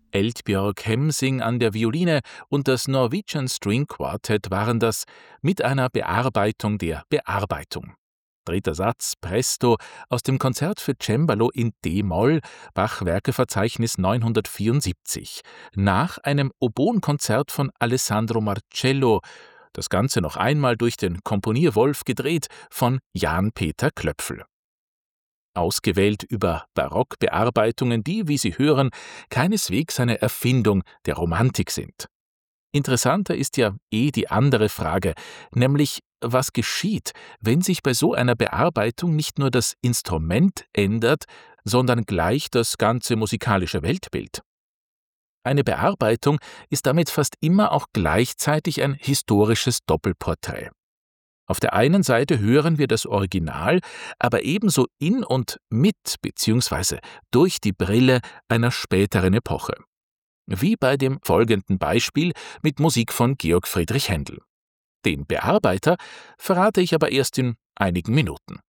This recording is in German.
Eldbjörg Hemsing an der Violine und das Norwegian String Quartet waren das, mit einer Bearbeitung der Bearbeitung. 3. Satz, Presto, aus dem Konzert für Cembalo in d-Moll, Bach-Werkeverzeichnis 974, nach einem Oboenkonzert von Alessandro Marcello, das Ganze noch einmal durch den Komponierwolf gedreht von Jan-Peter Klöpfel. Ausgewählt über Barockbearbeitungen, die, wie Sie hören, keineswegs eine Erfindung der Romantik sind. Interessanter ist ja die andere Frage, nämlich was geschieht, wenn sich bei so einer Bearbeitung nicht nur das Instrument ändert, sondern gleich das ganze musikalische Weltbild. Eine Bearbeitung ist damit fast immer auch gleichzeitig ein historisches Doppelporträt. Auf der einen Seite hören wir das Original, aber ebenso in und mit bzw. durch die Brille einer späteren Epoche. Wie bei dem folgenden Beispiel mit Musik von Georg Friedrich Händel. Den Bearbeiter verrate ich aber erst in einigen Minuten.